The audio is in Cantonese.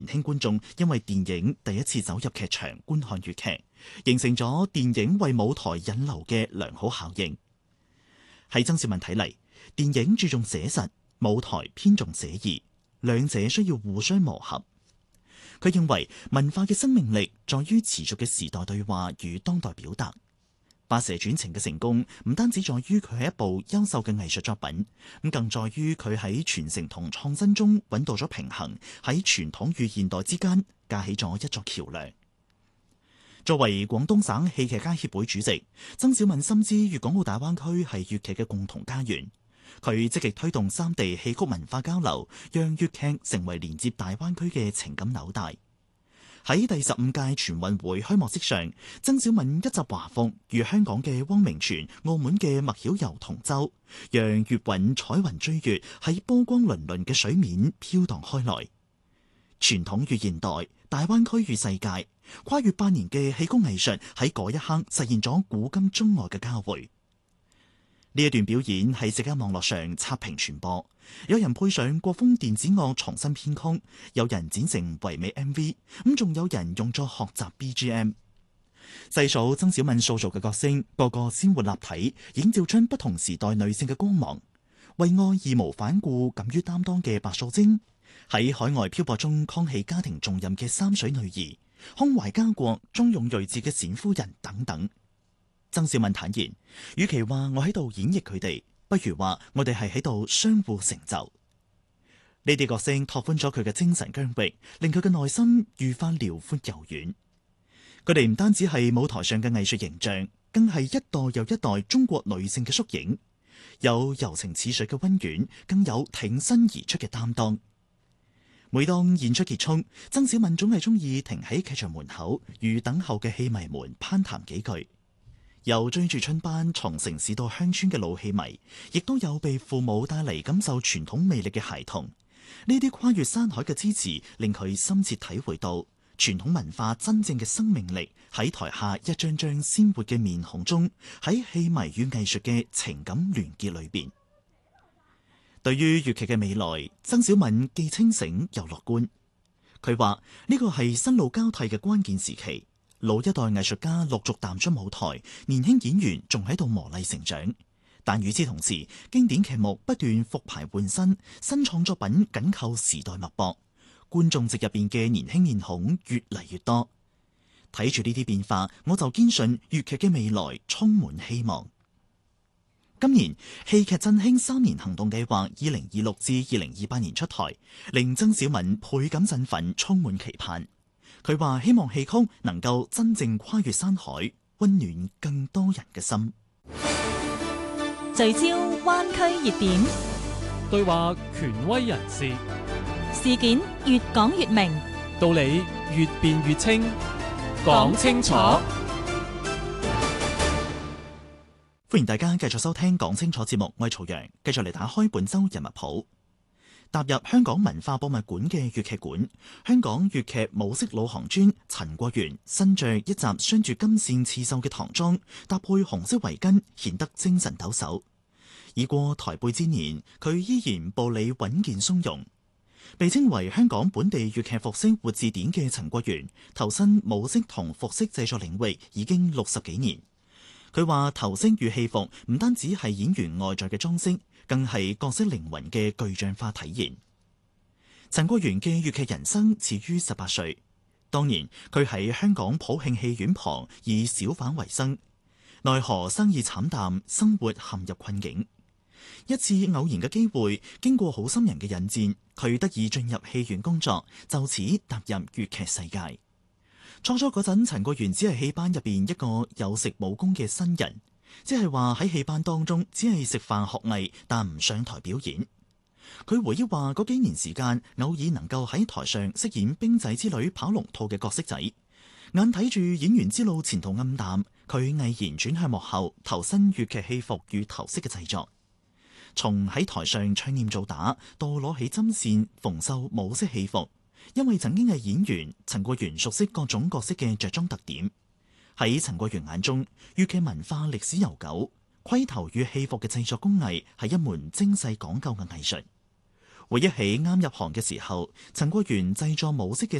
年輕觀眾因為電影第一次走入劇場觀看粵劇，形成咗電影為舞台引流嘅良好效應。喺曾小敏睇嚟，電影注重寫實，舞台偏重寫意，兩者需要互相磨合。佢認為文化嘅生命力在於持續嘅時代對話與當代表達。白蛇傳情嘅成功唔單止在於佢係一部優秀嘅藝術作品，咁更在於佢喺傳承同創新中揾到咗平衡，喺傳統與現代之間架起咗一座橋樑。作為廣東省戲劇家協會主席，曾小敏深知粵港澳大灣區係粵劇嘅共同家園。佢積極推動三地戲曲文化交流，讓粵劇成為連接大灣區嘅情感紐帶。喺第15屆全運會開幕式上，曾小敏一襲華服，與香港嘅汪明荃、澳門嘅麥曉柔同舟，讓粵韻彩雲追月喺波光粼粼嘅水面飄蕩開來。傳統與現代，大灣區與世界，跨越8年嘅戲曲藝術喺嗰一刻實現咗古今中外嘅交匯。呢一段表演喺社交網絡上刷屏傳播，有人配上國風電子樂重新編曲，有人剪成唯美 MV， 咁仲有人用作學習 BGM。細數曾小敏塑造嘅角色，個個鮮活立體，映照出不同時代女性嘅光芒。為愛義無反顧、敢於擔當嘅白素貞，喺海外漂泊中扛起家庭重任嘅三水女兒，胸懷家國、忠勇睿智嘅冼夫人等等。曾小敏坦言，與其話我喺度演繹佢哋，不如話我哋係喺度相互成就。呢啲角色拓寬咗佢嘅精神疆域，令佢嘅內心愈發遼闊柔軟。佢哋唔單止係舞台上嘅藝術形象，更係一代又一代中國女性嘅縮影，有柔情似水嘅溫婉，更有挺身而出嘅擔當。每當演出結束，曾小敏總係中意停喺劇場門口，與等候嘅戲迷們攀談幾句。有追住春班從城市到鄉村嘅老戲迷，亦都有被父母帶嚟感受傳統魅力嘅孩童。呢啲跨越山海嘅支持，令佢深切體會到傳統文化真正嘅生命力喺台下一張張鮮活嘅面孔中，喺戲迷與藝術嘅情感聯結裏邊。對於粵劇嘅未來，曾小敏既清醒又樂觀。佢話呢個係新老交替嘅關鍵時期。老一代藝術家陸續淡出舞台，年輕演員仲喺度磨礪成長。但與此同時，經典劇目不斷復排換新，新創作品緊扣時代脈搏，觀眾席入邊嘅年輕面孔越嚟越多。睇住呢啲變化，我就堅信粵劇嘅未來充滿希望。今年戲劇振興3年行動計劃2026至2028年出台，令曾小敏倍感振奮，充滿期盼。佢話希望戲曲能夠真正跨越山海，溫暖更多人嘅心。 聚焦灣區熱點， 對話權威人士， 事件越講越明， 道理越辯越清，講清楚。 歡迎大家繼續收聽講清楚節目，我係曹陽，繼續嚟打開本周人物譜。踏入香港文化博物館嘅粵劇館，香港粵劇武式老行專陳國元身着一襲鑲住金線刺繡嘅唐裝，搭配紅色圍巾，顯得精神抖擻。已過台背之年，佢依然步履穩健鬆容。被稱為香港本地粵劇服飾活字典嘅陳國元，投身武式同服飾製作領域已經60幾年。佢話頭飾與戲服唔單止係演員外在嘅裝飾，更係角色靈魂嘅具象化體現。陳國元嘅粵劇人生始於18歲，當年佢喺香港普慶戲院旁以小販為生，奈何生意慘淡，生活陷入困境。一次偶然嘅機會，經過好心人嘅引薦，佢得以進入戲院工作，就此踏入粵劇世界。初嗰陣，陳國元只係戲班入邊一個有食武功嘅新人，即係話喺戲班當中只係食飯學藝，但唔上台表演。佢回憶話嗰幾年時間，偶爾能夠喺台上飾演兵仔之女跑龍套嘅角色仔，眼睇住演員之路前途暗淡，佢毅然轉向幕後，投身粵劇戲服與頭飾嘅製作。從喺台上唱念做打，到攞起針線縫繡武式戲服。因為曾經係演員，陳國元熟悉各種角色嘅着裝特點。喺陳國元眼中，粵劇文化歷史悠久，盔頭與戲服嘅製作工藝係一門精細講究嘅藝術。 回憶起啱入行嘅時候，陳國源製作模式嘅